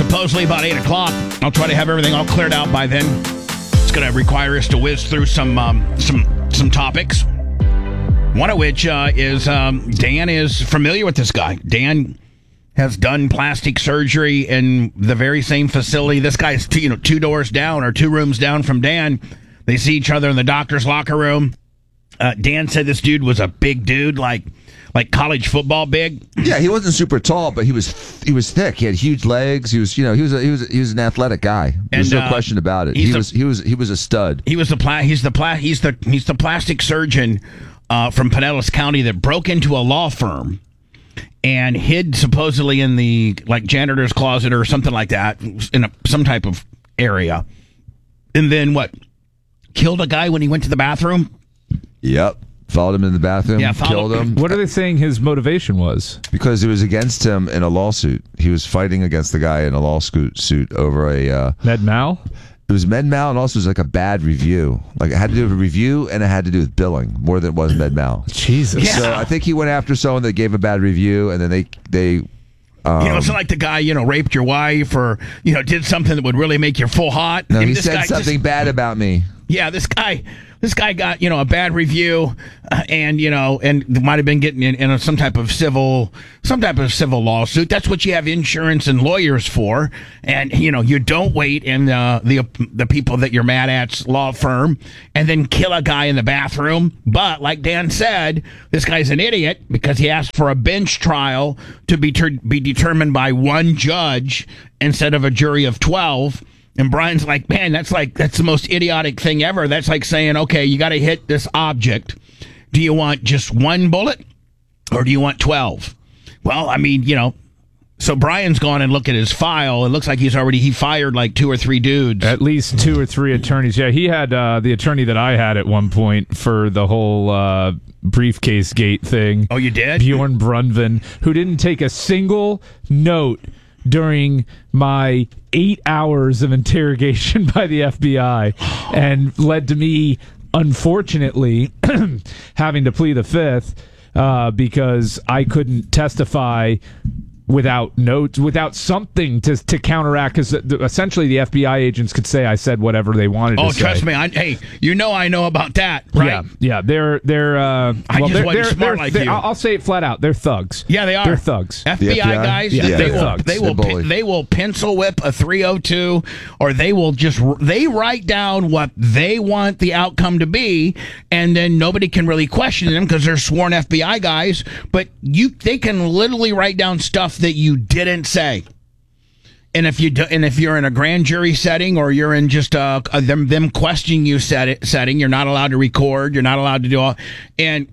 supposedly about 8 o'clock. I'll try to have everything all cleared out by then. It's going to require us to whiz through some topics. One of which is Dan is familiar with this guy. Dan has done plastic surgery in the very same facility. This guy's two doors down or 2 rooms down from Dan. They see each other in the doctor's locker room. Dan said this dude was a big dude, like college football big. Yeah, he wasn't super tall, but he was thick. He had huge legs. He was an athletic guy. There's no question about it. He was a stud. He's the plastic surgeon from Pinellas County that broke into a law firm and hid supposedly in the janitor's closet or something like that in some type of area, and then killed a guy when he went to the bathroom. Yep. Followed him in the bathroom, killed him. What are they saying his motivation was? Because it was against him in a lawsuit. He was fighting against the guy in a lawsuit over a... Med mal? It was med mal, and also it was a bad review. It had to do with a review, and it had to do with billing more than it was med mal. Jesus. Yeah. So I think he went after someone that gave a bad review, and then they it's like the guy, raped your wife or, did something that would really make you full hot. No, he said something bad about me. Yeah, this guy got, a bad review and might have been getting in some type of civil lawsuit. That's what you have insurance and lawyers for. And, you don't wait in the people that you're mad at's law firm and then kill a guy in the bathroom. But like Dan said, this guy's an idiot because he asked for a bench trial to be determined by one judge instead of a jury of 12. And Brian's like, man, that's the most idiotic thing ever. That's like saying, okay, you got to hit this object. Do you want just 1 bullet or do you want 12? Well, I mean, so Brian's gone and looked at his file. It looks like he fired 2 or 3 dudes. At least 2 or 3 attorneys. Yeah, he had the attorney that I had at one point for the whole briefcase gate thing. Oh, you did? Bjorn Brunvin, who didn't take a single note during my 8 hours of interrogation by the FBI and led to me, unfortunately, having to plead the fifth because I couldn't testify without notes, without something to counteract, because essentially the FBI agents could say I said whatever they wanted to say. Oh, trust me. I know about that, right? Yeah. They're wasn't smart like you. I'll say it flat out. They're thugs. Yeah, they are. They're thugs. FBI guys, they will pencil whip a 302, or they write down what they want the outcome to be, and then nobody can really question them because they're sworn FBI guys, but they can literally write down stuff that you didn't say. And if you're in a grand jury setting or you're in just them questioning you setting, you're not allowed to record. You're not allowed to do all. And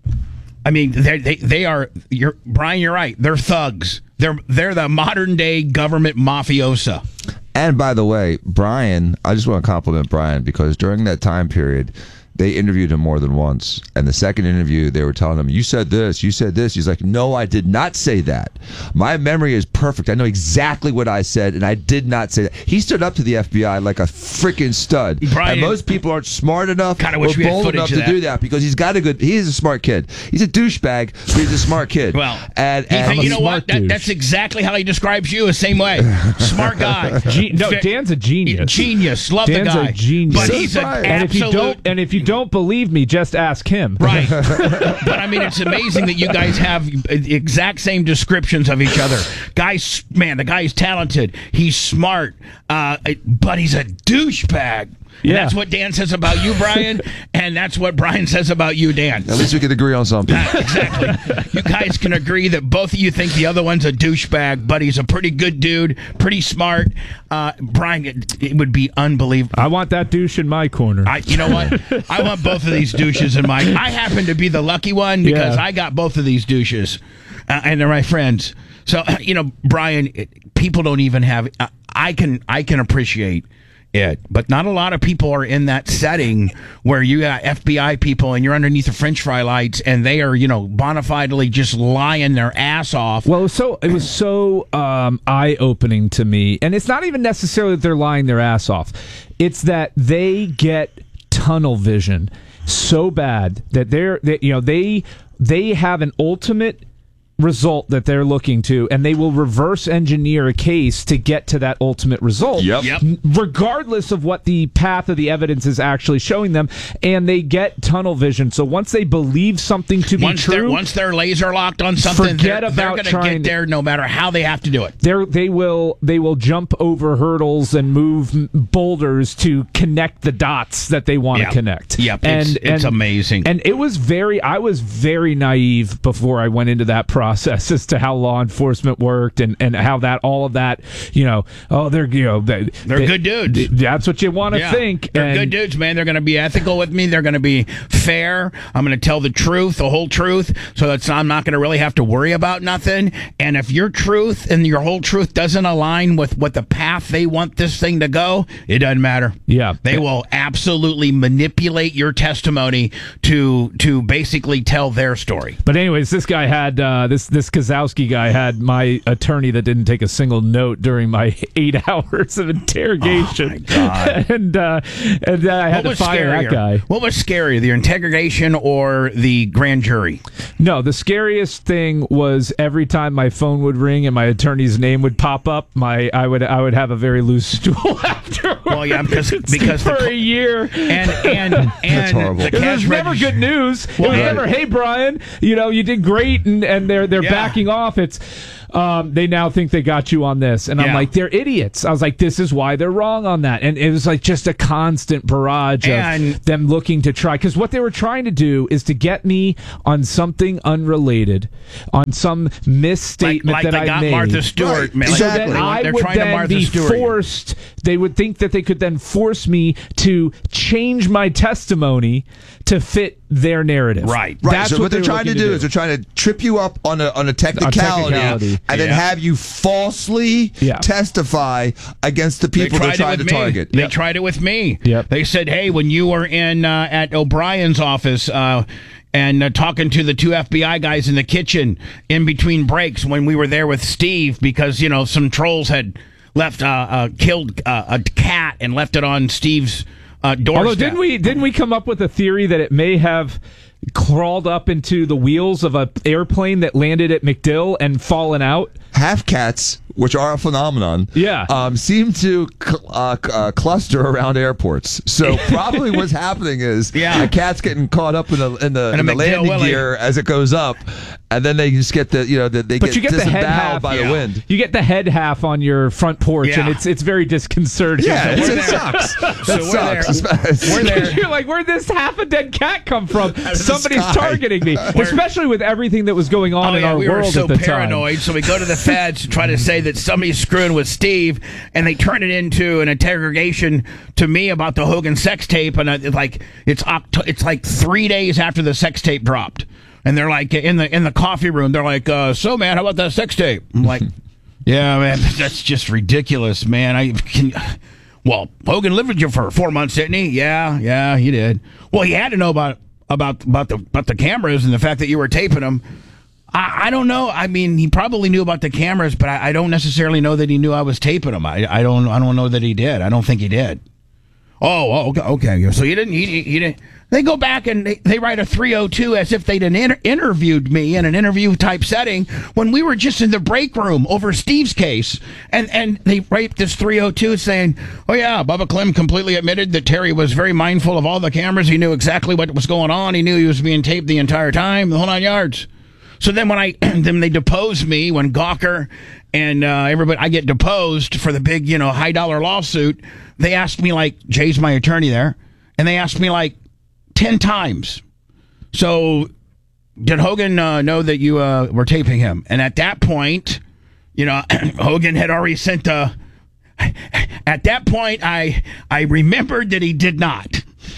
I mean, they are. Brian, you're right. They're thugs. They're the modern day government mafiosa. And by the way, Brian, I just want to compliment Brian because during that time period, they interviewed him more than once. And the second interview, they were telling him, you said this. He's like, no, I did not say that. My memory is perfect. I know exactly what I said, and I did not say that. He stood up to the FBI like a freaking stud. Brian, and most people aren't smart enough or bold enough to do that because he's a smart kid. He's a douchebag, but he's a smart kid. Well, and you know what? That's exactly how he describes you, the same way. Smart guy. Dan's a genius. Genius. Love Dan's the guy. A genius. But he's an absolute... And if you don't believe me, just ask him. Right. But I mean, it's amazing that you guys have the exact same descriptions of each other. The guy's talented. He's smart. But he's a douchebag. Yeah. That's what Dan says about you, Brian, and that's what Brian says about you, Dan. At least we can agree on something. Exactly. You guys can agree that both of you think the other one's a douchebag, but he's a pretty good dude, pretty smart. Brian, it would be unbelievable. I want that douche in my corner. You know what? I want both of these douches in my... I happen to be the lucky one because I got both of these douches, and they're my friends. So, Brian, people don't even have... I can appreciate it, but not a lot of people are in that setting where you got FBI people and you're underneath the French fry lights and they are, bona fidely just lying their ass off. Well, it was so eye-opening to me, and it's not even necessarily that they're lying their ass off. It's that they get tunnel vision so bad that they have an ultimate result that they're looking to, and they will reverse engineer a case to get to that ultimate result, Yep. regardless of what the path of the evidence is actually showing them, and they get tunnel vision. So once they believe something to be true, once they're laser locked on something, forget they're about going to trying get there no matter how they have to do it. they will jump over hurdles and move boulders to connect the dots that they want to connect. Yep, and it's amazing. And I was very naive before I went into that process as to how law enforcement worked and how all of that, they're good dudes. That's what you want to think. They're good dudes, man. They're going to be ethical with me. They're going to be fair. I'm going to tell the truth, the whole truth, so that I'm not going to really have to worry about nothing. And if your truth and your whole truth doesn't align with what the path they want this thing to go, it doesn't matter. Yeah. They will absolutely manipulate your testimony to basically tell their story. But anyways, this guy had this Kozowski guy had my attorney that didn't take a single note during my 8 hours of interrogation. Oh my God. and I had to fire that guy. What was scarier, the interrogation or the grand jury? No, the scariest thing was every time my phone would ring and my attorney's name would pop up, I would have a very loose stool afterwards. Well, yeah, because for a year, and That's horrible. the it was cash never good news. Well, it was right. never, hey Brian, you did great, and they're backing off. It's they now think they got you on this, and I'm Yeah. like, they're idiots. I was like, this is why they're wrong on that, and it was like just a constant barrage And- of them looking to try, because what they were trying to do is to get me on something unrelated, on some misstatement like that they I got made. Martha Stewart. Right. Man. So Exactly. then I They're would trying to then Martha be Stewart. forced. They would think that they could then force me to change my testimony to fit their narrative. Right. Right. That's So what they're were trying to looking do is they're trying to trip you up on a technicality, and then Yeah. have you falsely Yeah. testify against the people they're trying to target. They tried it with me. Yep. They said, "Hey, when you were in at O'Brien's office and talking to the 2 FBI guys in the kitchen in between breaks when we were there with Steve, because some trolls had left killed a cat and left it on Steve's doorstep." Although didn't we come up with a theory that it may have crawled up into the wheels of an airplane that landed at MacDill and fallen out? Half cats, which are a phenomenon, seem to cluster around airports. So probably what's happening is a cat's getting caught up in the MacDill landing Willie. gear as it goes up, and then they just get they But get you get the head disemboweled half by the wind. You get the head half on your front porch, and Yeah. it's very disconcerting. Yeah, we're it there. sucks. So That we're sucks. We're there. You're like, where'd this half a dead cat come from? the Somebody's sky. targeting me, especially with everything that was going on in our we were world so at the paranoid, so we go to the feds to try to say that somebody's screwing with Steve, and they turn it into an interrogation to me about the Hogan sex tape, and it's like 3 days after the sex tape dropped, and they're like in the coffee room, they're like, "So man, how about that sex tape?" I'm like, "Yeah, man, that's just ridiculous, man. Well, Hogan lived with you for 4 months, didn't he? Yeah, he did. Well, he had to know about the cameras and the fact that you were taping them." I don't know. I mean, he probably knew about the cameras, but I don't necessarily know that he knew I was taping them. I don't know that he did. I don't think he did. Oh, okay. So he didn't. He didn't. They go back and they write a 302 as if they'd interviewed me in an interview type setting when we were just in the break room over Steve's case, and they write this 302 saying, "Oh yeah, Bubba Clem completely admitted that Terry was very mindful of all the cameras. He knew exactly what was going on. He knew he was being taped the entire time, the whole 9 yards." So then then they depose me when Gawker and everybody, I get deposed for the big, high dollar lawsuit. They asked me, like, Jay's my attorney there, and they asked me like 10 times. So did Hogan know that you were taping him? And at that point, Hogan had already sent at that point, I remembered that he did not.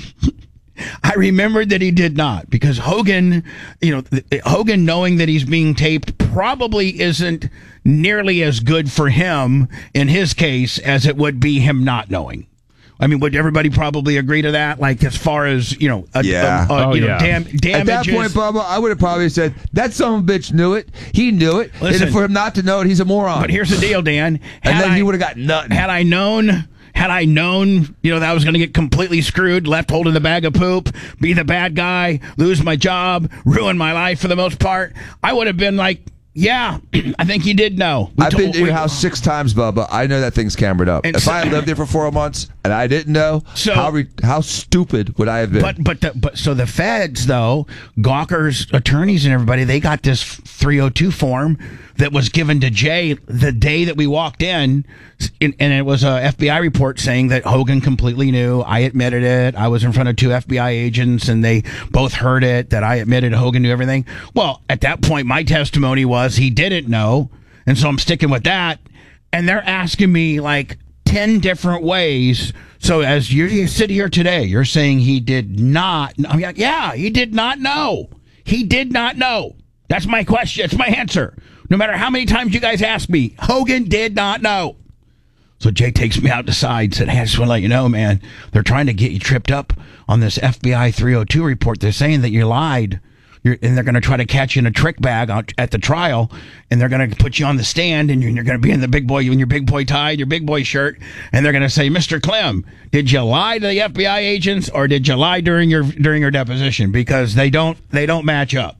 I remembered that he did not, because Hogan, Hogan knowing that he's being taped probably isn't nearly as good for him in his case as it would be him not knowing. I mean, would everybody probably agree to that? Like, as far as, damages. At that point, Bubba, I would have probably said, that son of a bitch knew it. He knew it. Listen, and for him not to know it, he's a moron. But here's the deal, Dan. And then he would have got nothing. Had I known, that I was going to get completely screwed, left holding the bag of poop, be the bad guy, lose my job, ruin my life for the most part, I would have been like, Yeah, I think he did know. I've been to your house 6 times, Bubba. I know that thing's cambered up. And If so- I had lived there for 4 months and I didn't know, So- how stupid would I have been? But so the feds, though, Gawker's attorneys and everybody, they got this 302 form that was given to Jay the day that we walked in, and it was a FBI report saying that Hogan completely knew. I admitted it. I was in front of 2 FBI agents, and they both heard it, that I admitted Hogan knew everything. Well, at that point, my testimony was he didn't know, and so I'm sticking with that. And they're asking me like 10 different ways. So as you sit here today, you're saying he did not. I'm like, yeah, he did not know. He did not know. That's my question. It's my answer. No matter how many times you guys ask me, Hogan did not know. So Jay takes me out to the side and said, hey, I just want to let you know, man, they're trying to get you tripped up on this FBI 302 report. They're saying that you lied. And they're going to try to catch you in a trick bag at the trial, and they're going to put you on the stand, and you're going to be in the big boy, in your big boy tie, your big boy shirt, and they're going to say, Mr. Clem, did you lie to the FBI agents, or did you lie during your deposition? Because they don't match up.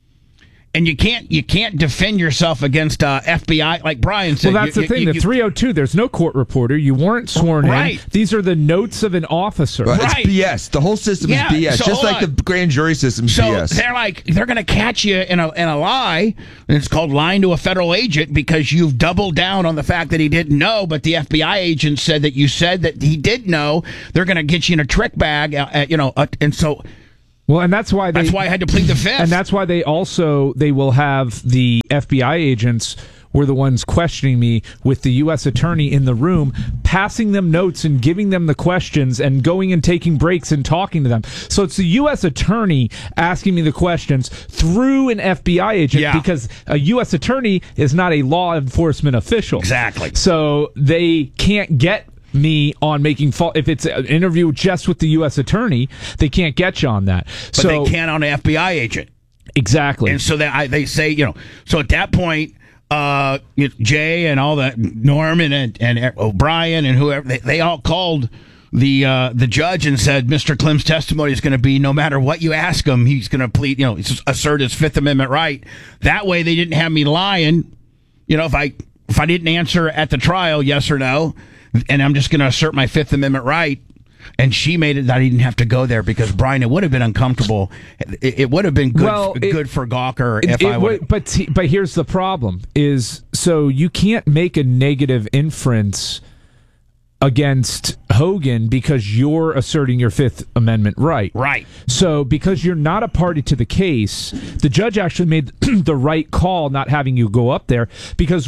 And you can't defend yourself against FBI, like Brian said. Well, that's the thing. The 302, there's no court reporter. You weren't sworn in. These are the notes of an officer. But Right. It's BS. The whole system is BS. So Just hold like on. the grand jury system is So BS. they're going to catch you in a lie, and it's called lying to a federal agent because you've doubled down on the fact that he didn't know, but the FBI agent said that you said that he did know. They're going to get you in a trick bag, and so. Well, and that's why I had to plead the fifth. And that's why they will have the FBI agents were the ones questioning me with the U.S. attorney in the room, passing them notes and giving them the questions and going and taking breaks and talking to them. So it's the U.S. attorney asking me the questions through an FBI agent because a U.S. attorney is not a law enforcement official. Exactly. So they can't get me on making fault. If it's an interview just with the U.S. attorney, they can't get you on that. But they can on an FBI agent. Exactly. And so they say, so at that point, Jay and all that, Norman and O'Brien and whoever, they all called the judge and said, Mr. Clem's testimony is going to be no matter what you ask him, he's going to plead, assert his Fifth Amendment right. That way they didn't have me lying. If I didn't answer at the trial, yes or no, and I'm just going to assert my Fifth Amendment right. And she made it that I didn't have to go there because, Brian, it would have been uncomfortable. It would have been good for Gawker if I would. But here's the problem: is so you can't make a negative inference against Hogan because you're asserting your Fifth Amendment right. Right. So because you're not a party to the case, the judge actually made the right call not having you go up there because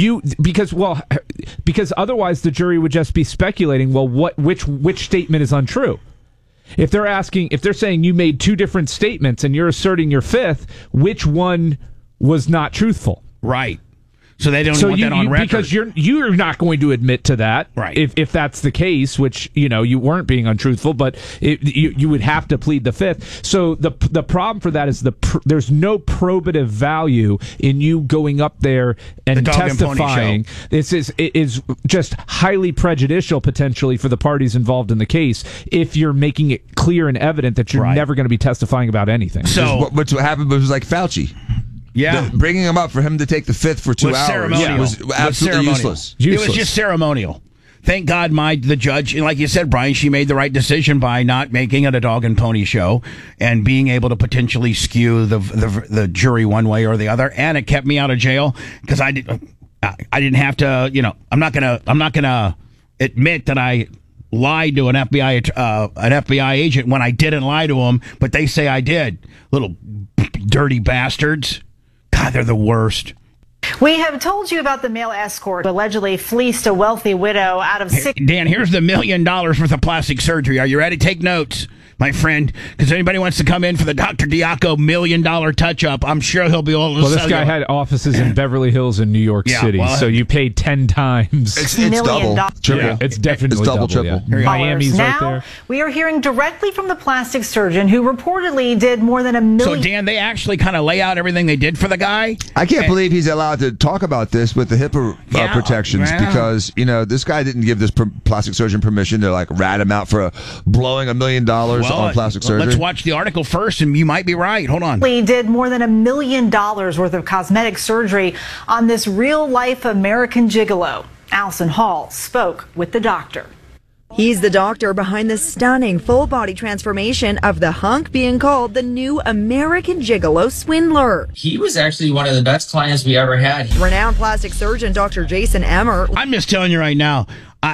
because otherwise the jury would just be speculating, well, which statement is untrue? If they're saying you made 2 different statements and you're asserting your fifth, which one was not truthful? Right. So they don't want that on record. Because you're not going to admit to that, right? If that's the case, which you weren't being untruthful, but you would have to plead the fifth. So the problem for that is there's no probative value in you going up there and testifying. It is just highly prejudicial potentially for the parties involved in the case if you're making it clear and evident that you're never going to be testifying about anything. So what happened was like Fauci. Yeah, bringing him up for him to take the fifth for 2 hours was absolutely useless. It was just ceremonial. Thank God the judge, like you said, Brian, she made the right decision by not making it a dog and pony show and being able to potentially skew the jury one way or the other. And it kept me out of jail because I didn't have to. I'm not gonna admit that I lied to an FBI agent when I didn't lie to him, but they say I did. Little dirty bastards. God, they're the worst. We have told you about the male escort who allegedly fleeced a wealthy widow out of Dan, here's the $1 million worth of plastic surgery. Are you ready? Take notes, my friend, because anybody wants to come in for the Dr. Diaco $1 million touch-up, I'm sure he'll be able to Well, this guy had offices in Beverly Hills and New York City, so you paid 10 times. It's double. Triple. Yeah, it's definitely it's double, triple. Yeah. Miami's now, right there. We are hearing directly from the plastic surgeon who reportedly did more than $1 million. So, Dan, they actually kind of lay out everything they did for the guy? I can't believe he's allowed to talk about this with the HIPAA protections because, this guy didn't give this plastic surgeon permission to, rat him out for blowing $1 million. Well, on plastic surgery? Let's watch the article first, and you might be right. Hold on. He did more than $1 million worth of cosmetic surgery on this real-life American gigolo. Allison Hall spoke with the doctor. He's the doctor behind the stunning full-body transformation of the hunk being called the new American Gigolo swindler. He was actually one of the best clients we ever had. Renowned plastic surgeon Dr. Jason Emmer. I'm just telling you right now,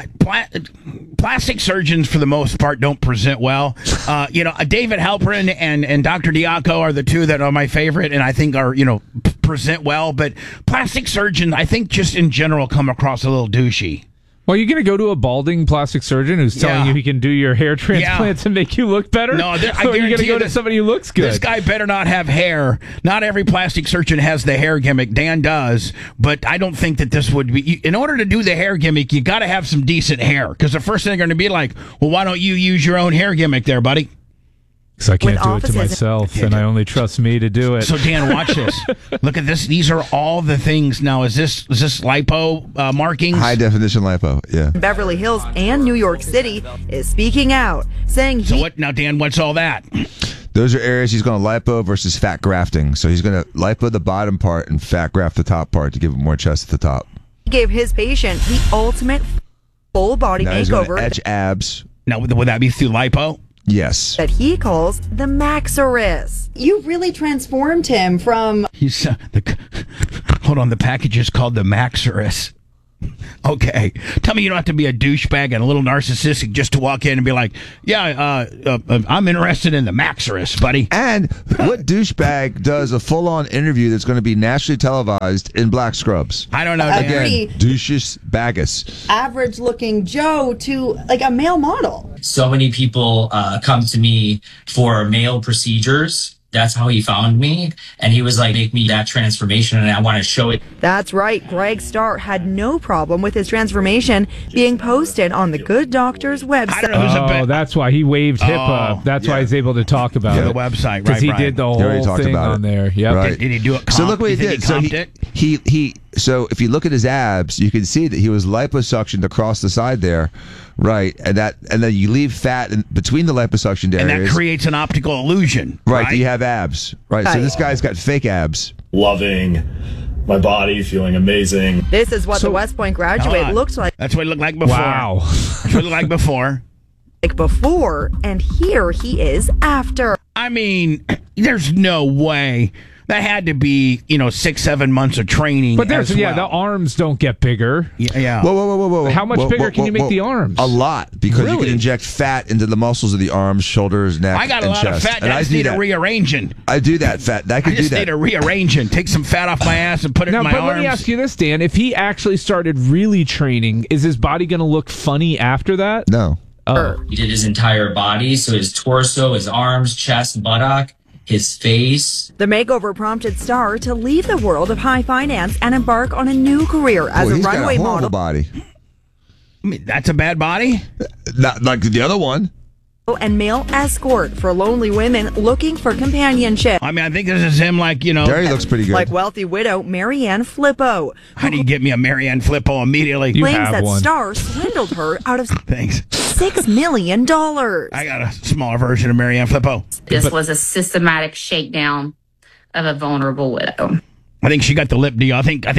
plastic surgeons, for the most part, don't present well. David Halperin and Dr. Diaco are the two that are my favorite, and I think are, present well. But plastic surgeons, I think, just in general, come across a little douchey. Well, you're going to go to a balding plastic surgeon who's telling you he can do your hair transplants and make you look better? No, I or are you going to go to somebody who looks good? This guy better not have hair. Not every plastic surgeon has the hair gimmick. Dan does, but I don't think that this would be. In order to do the hair gimmick, you got to have some decent hair, because the first thing they're going to be like, well, why don't you use your own hair gimmick there, buddy? Because I can't do it to myself, and I only trust me to do it. So, Dan, watch this. Look at this. These are all the things. Now, is this lipo markings? High definition lipo, yeah. Beverly Hills and New York City is speaking out, saying So what? Now, Dan, what's all that? Those are areas he's going to lipo versus fat grafting. So he's going to lipo the bottom part and fat graft the top part to give him more chest at the top. He gave his patient the ultimate full-body Now he's going to makeover etch abs. Now, would that be through lipo? Yes. that he calls the Maxorus. You really transformed him from... He's hold on. The package is called the Maxorus. Okay, tell me you don't have to be a douchebag and a little narcissistic just to walk in and be like, I'm interested in the Maxorus, buddy. And what douchebag does a full-on interview that's going to be nationally televised in black scrubs? I don't know. Again, douches bagus. average-looking Joe to, like, a male model. So many people come to me for male procedures. That's how he found me. And he was like, make me that transformation, and I want to show it. That's right. Greg Starr had no problem with his transformation being posted on the Good Doctor's website. That's why he waived HIPAA. That's why he's able to talk about the it. website, right? Because he Brian? did the He already whole talked thing about on it. there. Yep. Right. Did he do it? Comp? So look what he You did. think So so if you look at his abs, you can see that he was liposuctioned across the side there, right? And then you leave fat in between the liposuctioned areas, and that creates an optical illusion, right? You have abs, right? So this guy's got fake abs. Loving my body, feeling amazing. This is what the West Point graduate looked like. That's what it looked like before. Wow. That's what it looked like before. Before, and here he is after. I mean, there's no way. That had to be, 6-7 months of training. But there's, as well. the arms don't get bigger. Yeah. Whoa. How much bigger can you make the arms? A lot, because you Really? can inject fat into the muscles of the arms, shoulders, neck, I got a and lot chest. of fat. And I just need a rearranging. I do that fat. I I can do just that. need a rearranging. Take some fat off my ass and put it Now, in my but arms. let me ask you this, Dan. If he actually started really training, is his body going to look funny after that? No. Oh. He did his entire body, so his torso, his arms, chest, buttock, his face. The makeover prompted Starr to leave the world of high finance and embark on a new career as Boy, a he's got runway a horrible model body. I mean, that's a bad body. Not like the other one. and male escort for lonely women looking for companionship. I mean, I think this is him, like, There he looks pretty good. Like wealthy widow Marianne Flippo. How do you get me a Marianne Flippo immediately? Claims that Starr swindled her out of Thanks. $6 million. I got a smaller version of Marianne Flippo. This was a systematic shakedown of a vulnerable widow. I think she got the lip deal. I think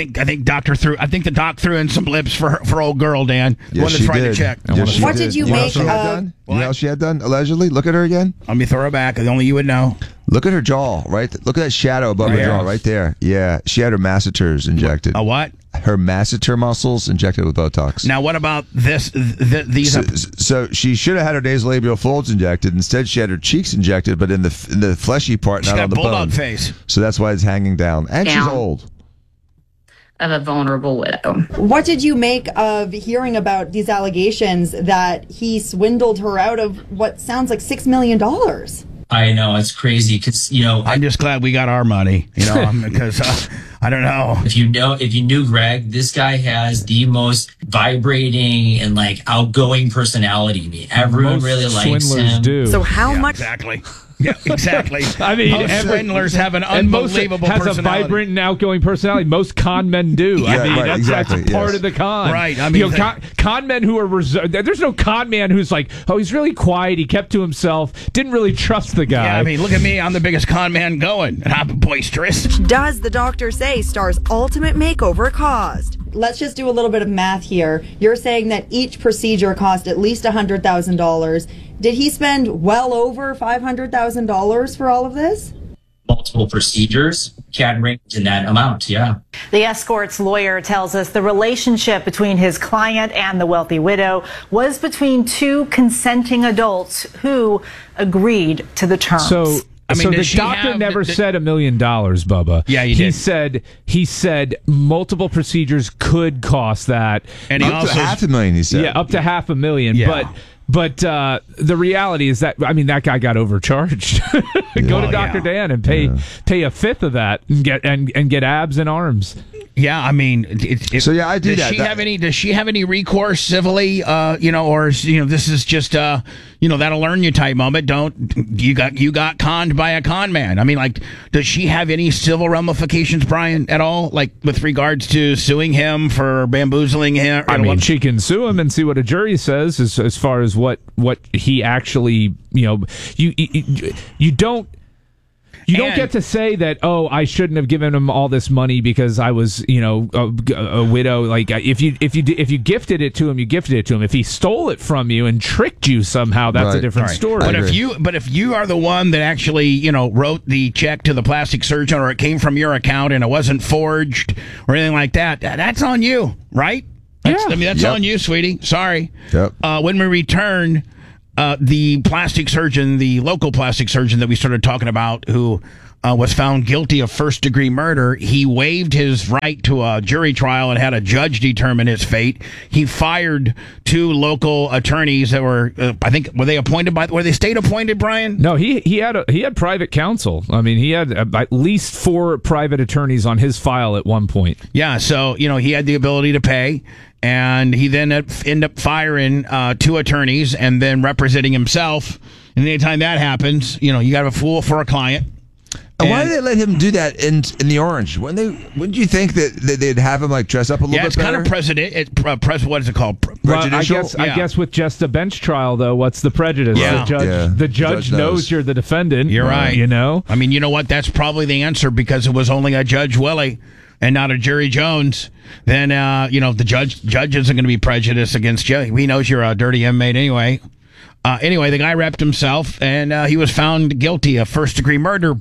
the doc threw in some lips for old girl, Dan. The one that's writing the check. What did you make You know how she had done, allegedly? Look at her again. Let me throw her back. Only you would know. Look at her jaw, right? Look at that shadow above her jaw right there. Yeah, she had her masseters injected. A what? Her masseter muscles injected with Botox. Now, what about this? These So she should have had her nasolabial folds injected. Instead, she had her cheeks injected, but in the fleshy part, she not got on the bulldog bone. face. So that's why it's hanging down. And she's old. Of a vulnerable widow. What did you make of hearing about these allegations that he swindled her out of what sounds like $6 million? I know, it's crazy because, I'm just glad we got our money, because I don't know. If you knew Greg, this guy has the most vibrating and outgoing personality. Everyone Most really likes swindlers him. do. So how much? Exactly. Yeah, exactly. I mean, most swindlers have an and most unbelievable has personality. a vibrant and outgoing personality. Most con men do. I mean, right, that's part yes. of the con. Right, I mean, con men who are reserved. There's no con man who's like, oh, he's really quiet. He kept to himself. Didn't really trust the guy. Yeah, I mean, look at me. I'm the biggest con man going, and I'm boisterous. Does the doctor say Starr's ultimate makeover cost? Let's just do a little bit of math here. You're saying that each procedure cost at least $100,000. Did he spend well over $500,000 for all of this? Multiple procedures can range in that amount, yeah. The escort's lawyer tells us the relationship between his client and the wealthy widow was between two consenting adults who agreed to the terms. So, I mean, so the does she doctor have never the- said $1 million, Bubba. Yeah, he did. He said multiple procedures could cost that. And he Up also to $500,000, he said. Yeah, up to $500,000. Yeah. But the reality is that, I mean, that guy got overcharged. Go to Dr. Dan and pay a fifth of that and get abs and arms. Yeah, I mean, So, yeah, I do does that. Does she have any recourse civilly? Or this is just that'll learn you type moment. You got conned by a con man. I mean, like, does she have any civil ramifications, Brian, at all? Like with regards to suing him for bamboozling him? I mean, she can sue him and see what a jury says as far as what he actually, you don't. You don't get to say that, oh, I shouldn't have given him all this money because I was, a widow. Like if you gifted it to him, you gifted it to him. If he stole it from you and tricked you somehow, that's a different story. But if you are the one that actually, wrote the check to the plastic surgeon, or it came from your account and it wasn't forged or anything like that, that's on you, right? That's on you, sweetie. Sorry. Yep. When we return. The plastic surgeon, the local plastic surgeon that we started talking about, who was found guilty of first-degree murder, he waived his right to a jury trial and had a judge determine his fate. He fired two local attorneys that were, I think, were they state appointed, Brian? No, he had private counsel. I mean, he had at least 4 private attorneys on his file at one point. Yeah, so he had the ability to pay. And he then ended up firing 2 attorneys and then representing himself. And anytime that happens, you got a fool for a client. And why did they let him do that in the Orange? Wouldn't you think that they'd have him like dress up a little bit better? Yeah, it's kind of what is it called? Prejudicial? I guess with just a bench trial, though, what's the prejudice? Yeah. The judge knows you're the defendant. You're right. I mean, you know what? That's probably the answer, because it was only a Judge Willie and not a Jury Jones. Then, the judge isn't going to be prejudiced against you. He knows you're a dirty inmate anyway. Anyway, the guy repped himself, and he was found guilty of first-degree murder,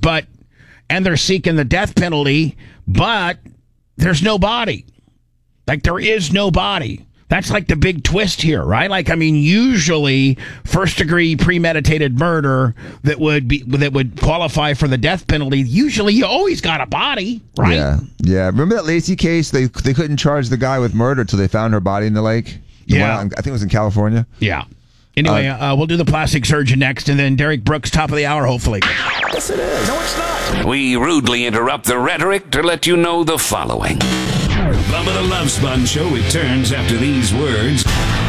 and they're seeking the death penalty, but there's no body. Like, there is no body. That's like the big twist here, right? Like, I mean, usually first-degree premeditated murder that would qualify for the death penalty, usually you always got a body, right? Yeah. Remember that Lacey case? They couldn't charge the guy with murder till they found her body in the lake? I think it was in California. Yeah. Anyway, we'll do the plastic surgeon next, and then Derek Brooks, top of the hour, hopefully. Yes, it is. No, it's not. We rudely interrupt the rhetoric to let you know the following. Bubba the Love Sponge Show returns after these words.